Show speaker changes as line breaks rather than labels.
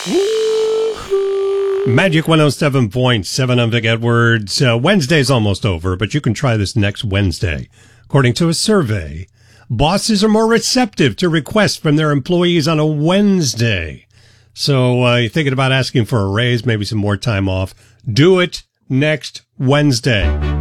Magic 107.7, I'm Vic Edwards. Wednesday's almost over, but you can try this next Wednesday. According to a survey, bosses are more receptive to requests from their employees on a Wednesday. So you're thinking about asking for a raise, maybe some more time off. Do it next Wednesday.